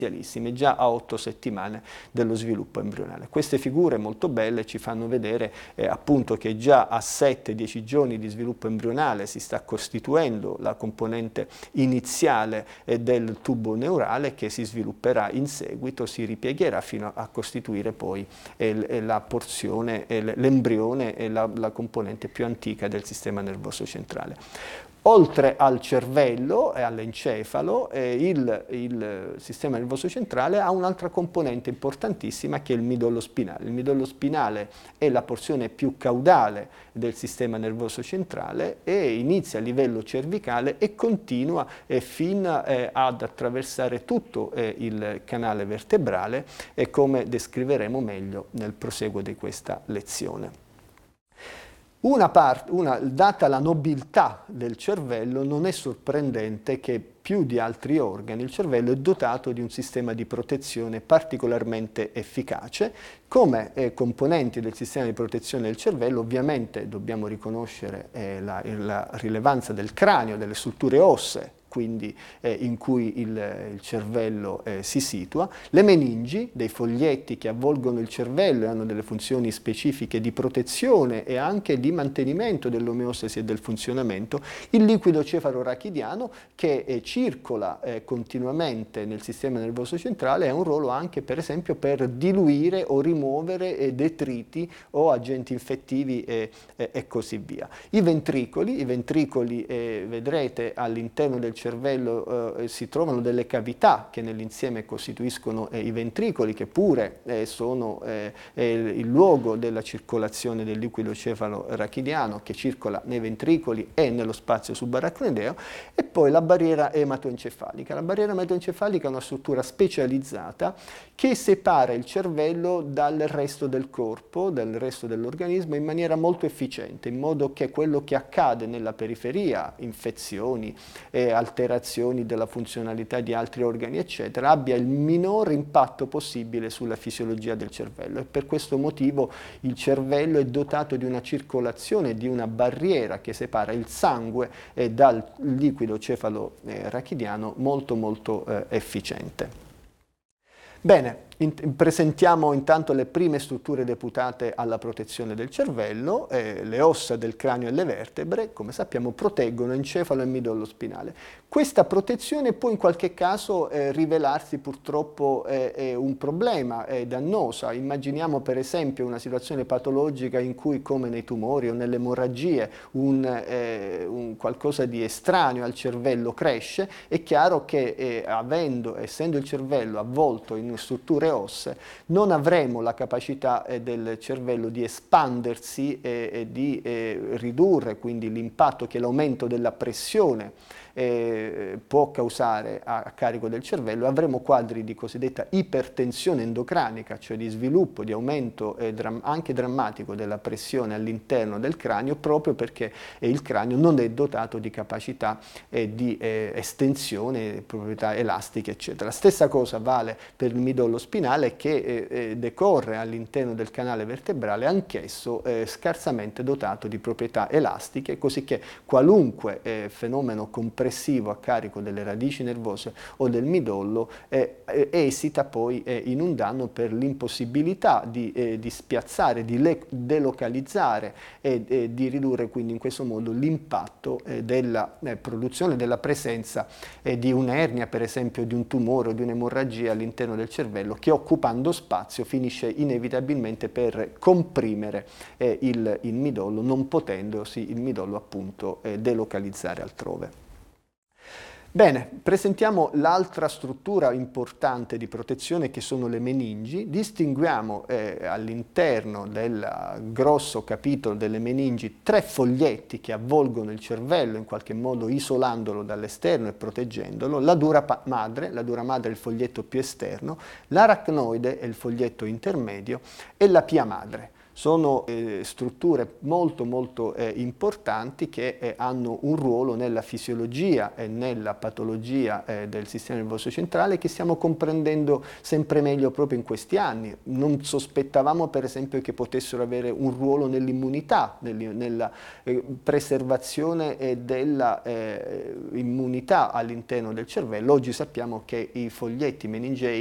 già a 8 settimane dello sviluppo embrionale. Queste figure molto belle ci fanno vedere appunto che già a 7-10 giorni di sviluppo embrionale si sta costituendo la componente iniziale del tubo neurale che si svilupperà in seguito, si ripiegherà fino a costituire poi la porzione, l'embrione e la componente più antica del sistema nervoso centrale. Oltre al cervello e all'encefalo, il sistema nervoso centrale ha un'altra componente importantissima che è il midollo spinale. Il midollo spinale è la porzione più caudale del sistema nervoso centrale e inizia a livello cervicale e continua fino ad attraversare tutto il canale vertebrale, come descriveremo meglio nel proseguo di questa lezione. Data la nobiltà del cervello, non è sorprendente che più di altri organi il cervello è dotato di un sistema di protezione particolarmente efficace. Come componenti del sistema di protezione del cervello, ovviamente dobbiamo riconoscere la rilevanza del cranio, delle strutture ossee, quindi in cui il cervello si situa, le meningi, dei foglietti che avvolgono il cervello e hanno delle funzioni specifiche di protezione e anche di mantenimento dell'omeostasi e del funzionamento, il liquido cefalorachidiano che circola continuamente nel sistema nervoso centrale ha un ruolo anche per esempio per diluire o rimuovere detriti o agenti infettivi e così via. I ventricoli vedrete all'interno del cervello si trovano delle cavità che nell'insieme costituiscono i ventricoli, che pure sono il luogo della circolazione del liquido cefalorachidiano che circola nei ventricoli e nello spazio subarachnoideo, e poi la barriera ematoencefalica. La barriera ematoencefalica è una struttura specializzata che separa il cervello dal resto del corpo, dal resto dell'organismo in maniera molto efficiente, in modo che quello che accade nella periferia, infezioni, alterazioni della funzionalità di altri organi, eccetera, abbia il minore impatto possibile sulla fisiologia del cervello. E per questo motivo il cervello è dotato di una circolazione, di una barriera che separa il sangue dal liquido cefalorachidiano molto efficiente. Bene, presentiamo intanto le prime strutture deputate alla protezione del cervello. Le ossa del cranio e le vertebre, come sappiamo, proteggono encefalo e midollo spinale. Questa protezione può in qualche caso rivelarsi purtroppo un problema, dannosa. Immaginiamo per esempio una situazione patologica in cui, come nei tumori o nelle emorragie, un qualcosa di estraneo al cervello cresce. È chiaro che essendo il cervello avvolto in strutture ossee, non avremo la capacità del cervello di espandersi e di ridurre quindi l'impatto che l'aumento della pressione può causare a carico del cervello. Avremo quadri di cosiddetta ipertensione endocranica, cioè di sviluppo, di aumento anche drammatico della pressione all'interno del cranio, proprio perché il cranio non è dotato di capacità di estensione, proprietà elastiche, eccetera. La stessa cosa vale per il midollo spinale, che decorre all'interno del canale vertebrale, anch'esso scarsamente dotato di proprietà elastiche, così che qualunque fenomeno compressivo a carico delle radici nervose o del midollo esita poi in un danno per l'impossibilità di spiazzare, di delocalizzare e di ridurre quindi in questo modo l'impatto della produzione, della presenza di un'ernia, per esempio di un tumore o di un'emorragia all'interno del cervello, che occupando spazio finisce inevitabilmente per comprimere il midollo, non potendosi il midollo appunto delocalizzare altrove. Bene, presentiamo l'altra struttura importante di protezione, che sono le meningi. Distinguiamo all'interno del grosso capitolo delle meningi 3 foglietti che avvolgono il cervello, in qualche modo isolandolo dall'esterno e proteggendolo. La dura madre è il foglietto più esterno, l'aracnoide è il foglietto intermedio e la pia madre. Sono strutture molto importanti che hanno un ruolo nella fisiologia e nella patologia del sistema nervoso centrale, che stiamo comprendendo sempre meglio proprio in questi anni. Non sospettavamo per esempio che potessero avere un ruolo nell'immunità, nella preservazione della immunità all'interno del cervello. Oggi sappiamo che i foglietti meningei